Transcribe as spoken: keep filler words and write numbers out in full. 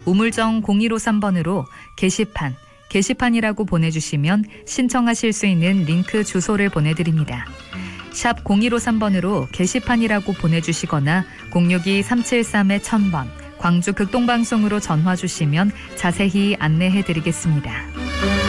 우물정 공일오삼 번으로 게시판, 게시판이라고 보내주시면 신청하실 수 있는 링크 주소를 보내드립니다. 샵 공일오삼 번으로 게시판이라고 보내주시거나 공육이 삼칠삼 천번 번 광주 극동방송으로 전화 주시면 자세히 안내해드리겠습니다.